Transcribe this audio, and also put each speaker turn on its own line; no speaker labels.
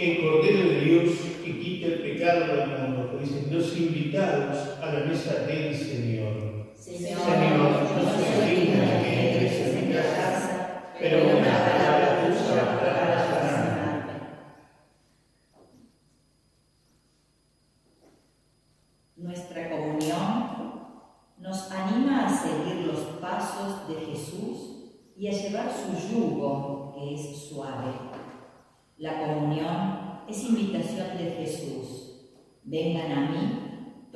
el Cordero de Dios que quita el pecado del mundo. Dicen los invitados a la mesa del Señor. Señor, no soy digno de que entres en mi casa, pero una palabra tuya bastará para sanarme.
Nuestra comunión nos anima a seguir los pasos de Jesús y a llevar su yugo, que es suave. La comunión es invitación de Jesús. Vengan a mí